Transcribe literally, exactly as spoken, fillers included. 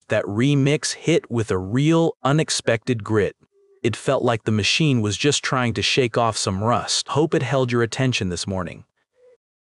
That remix hit with a real, unexpected grit. It felt like the machine was just trying to shake off some rust. Hope it held your attention this morning.